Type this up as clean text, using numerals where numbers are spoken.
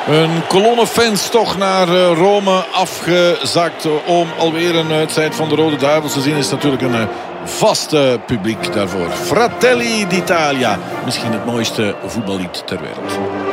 Een kolonne fans toch naar Rome afgezakt om alweer een wedstrijd van de Rode Duivels te zien. Is natuurlijk een vaste publiek daarvoor. Fratelli d'Italia, misschien het mooiste voetballied ter wereld.